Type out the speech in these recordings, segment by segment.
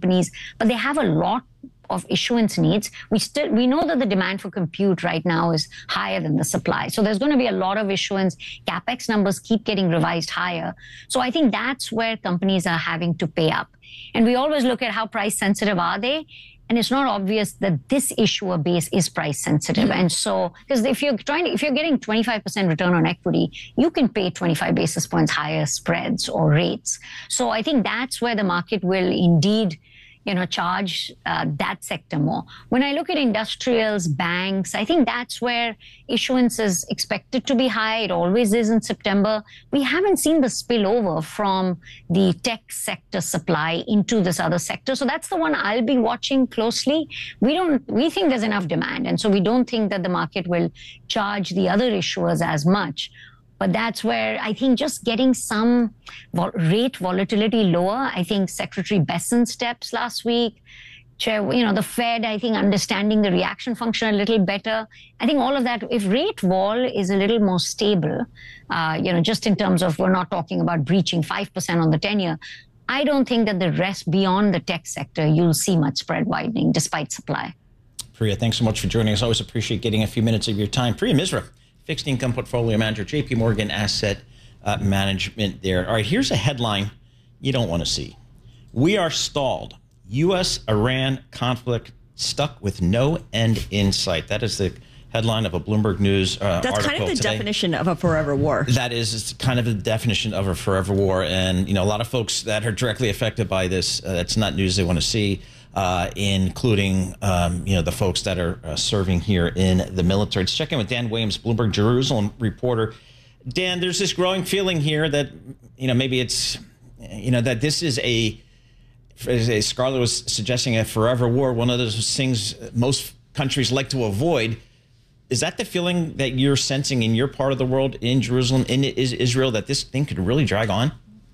companies, but they have a lot of issuance needs. We know that the demand for compute right now is higher than the supply. So there's going to be a lot of issuance. CapEx numbers keep getting revised higher. So I think that's where companies are having to pay up. And we always look at how price sensitive are they. And it's not obvious that this issuer base is price sensitive. And so, because if you're getting 25% return on equity, you can pay 25 basis points higher spreads or rates. So I think that's where the market will indeed charge that sector more. When I look at industrials, banks, I think that's where issuance is expected to be high. It always is in September. We haven't seen the spillover from the tech sector supply into this other sector. So that's the one I'll be watching closely. We think there's enough demand. And so we don't think that the market will charge the other issuers as much. But that's where I think just getting some rate volatility lower. I think Secretary Besson's steps last week, the Fed, I think understanding the reaction function a little better. I think all of that, if rate vol is a little more stable, just in terms of we're not talking about breaching 5% on the 10-year, I don't think that the rest beyond the tech sector, you'll see much spread widening despite supply. Priya, thanks so much for joining us. Always appreciate getting a few minutes of your time. Priya Misra, fixed income portfolio manager, JP Morgan Asset Management there. All right, here's a headline you don't want to see. We are stalled. U.S.-Iran conflict stuck with no end in sight. That is the headline of a Bloomberg News article That's kind of the today. definition of a forever war. That is kind of the definition of a forever war. And, a lot of folks that are directly affected by this, that's not news they want to see. Including, the folks that are serving here in the military. Let's check in with Dan Williams, Bloomberg Jerusalem reporter. Dan, there's this growing feeling here that, maybe it's, that this is as Scarlett was suggesting, a forever war, one of those things most countries like to avoid. Is that the feeling that you're sensing in your part of the world, in Jerusalem, in Israel, that this thing could really drag on?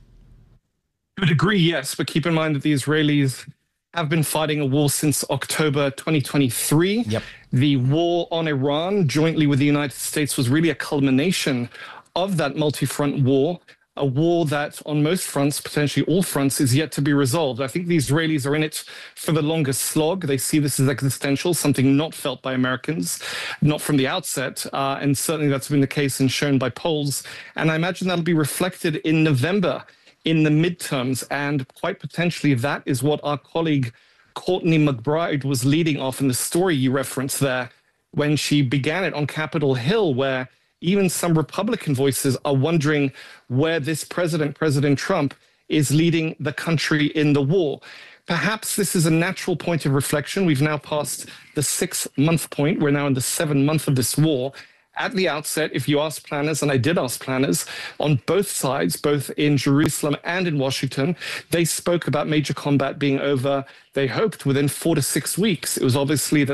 To a degree, yes. But keep in mind that the Israelis have been fighting a war since October 2023. Yep. The war on Iran, jointly with the United States, was really a culmination of that multi-front war, a war that on most fronts, potentially all fronts, is yet to be resolved. I think the Israelis are in it for the longest slog. They see this as existential, something not felt by Americans, not from the outset. And certainly that's been the case and shown by polls. And I imagine that'll be reflected in November in the midterms, and quite potentially that is what our colleague Courtney McBride was leading off in the story you referenced there when she began it on Capitol Hill, where even some Republican voices are wondering where this President Trump, is leading the country in the war. Perhaps this is a natural point of reflection. We've now passed the 6-month point. We're now in the 7th month of this war. At the outset, if you ask planners, and I did ask planners on both sides, both in Jerusalem and in Washington, they spoke about major combat being over, they hoped, within 4 to 6 weeks. It was obviously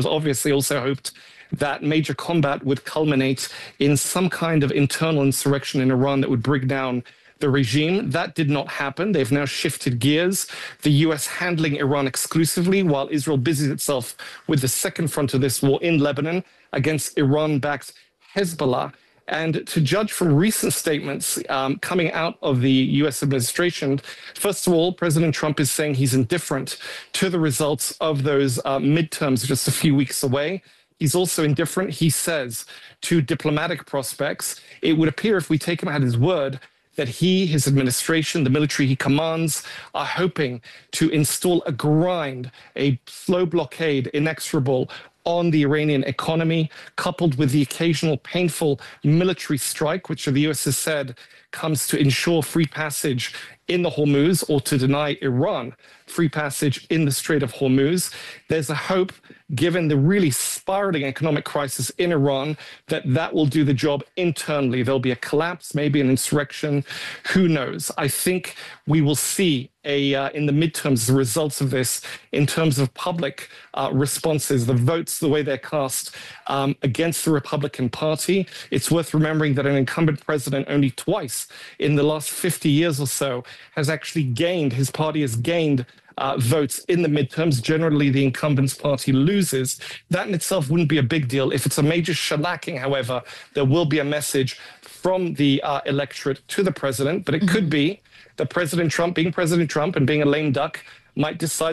also hoped that major combat would culminate in some kind of internal insurrection in Iran that would bring down the regime. That did not happen. They've now shifted gears, the U.S. handling Iran exclusively, while Israel busies itself with the second front of this war in Lebanon against Iran-backed Hezbollah. And to judge from recent statements coming out of the U.S. administration, first of all, President Trump is saying he's indifferent to the results of those midterms just a few weeks away. He's also indifferent, he says, to diplomatic prospects. It would appear, if we take him at his word, that he, his administration, the military he commands, are hoping to install a grind, a slow blockade, inexorable, on the Iranian economy, coupled with the occasional painful military strike, which the U.S. has said comes to ensure free passage in the Hormuz, or to deny Iran free passage in the Strait of Hormuz. There's a hope, given the really spiraling economic crisis in Iran, that will do the job internally. There'll be a collapse, maybe an insurrection. Who knows? I think we will see in the midterms the results of this in terms of public responses, the votes, the way they're cast against the Republican Party. It's worth remembering that an incumbent president only twice in the last 50 years or so has actually gained, his party has gained votes in the midterms. Generally, the incumbent's party loses. That in itself wouldn't be a big deal. If it's a major shellacking, however, there will be a message from the electorate to the president, but it could be that President Trump, being President Trump and being a lame duck, might decide